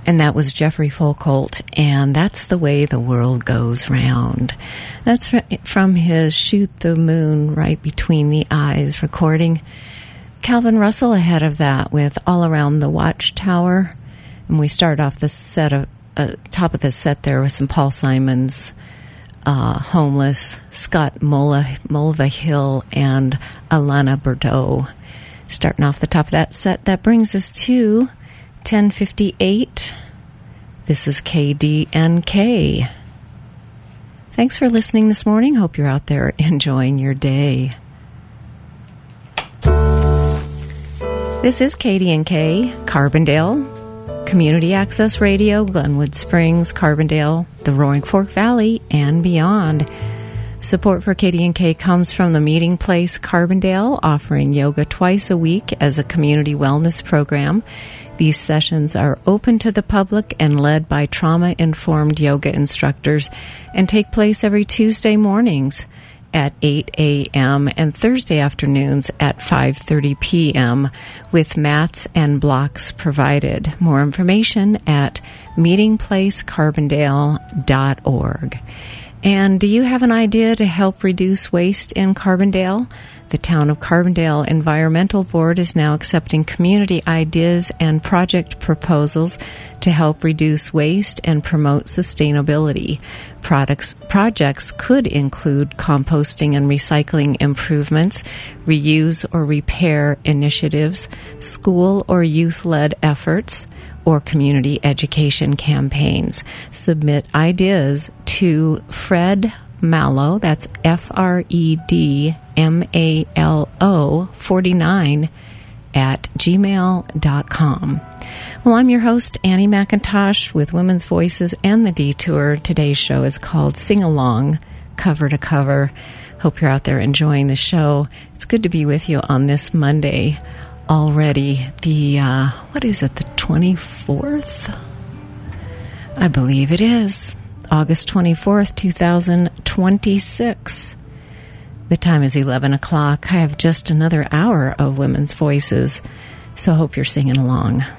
And that was Jeffrey Folkholt, and That's the Way the World Goes Round. That's from his Shoot the Moon Right Between the Eyes recording. Calvin Russell ahead of that with All Around the Watchtower. And we start off the set of top of the set there with some Paul Simon's Homeless, Scott Mulvihill, and Alana Bordeaux. Starting off the top of that set, that brings us to 10:58. This is KDNK. Thanks for listening this morning. Hope you're out there enjoying your day. This is KDNK, Carbondale, Community Access Radio, Glenwood Springs, Carbondale, the Roaring Fork Valley, and beyond. Support for KDNK comes from the Meeting Place Carbondale, offering yoga twice a week as a community wellness program. These sessions are open to the public and led by trauma-informed yoga instructors and take place every Tuesday mornings at 8 a.m. and Thursday afternoons at 5:30 p.m. with mats and blocks provided. More information at meetingplacecarbondale.org. And do you have an idea to help reduce waste in Carbondale? The Town of Carbondale Environmental Board is now accepting community ideas and project proposals to help reduce waste and promote sustainability. Projects could include composting and recycling improvements, reuse or repair initiatives, school or youth-led efforts, or community education campaigns. Submit ideas to Fred Mallow, that's FredMalo 49 at gmail.com. Well, I'm your host, Annie McIntosh, with Women's Voices and The Detour. Today's show is called Sing Along, Cover to Cover. Hope you're out there enjoying the show. It's good to be with you on this Monday already. The, what is it, the 24th? I believe it is. August 24th, 2026. The time is 11 o'clock. I have just another hour of Women's Voices, so I hope you're singing along.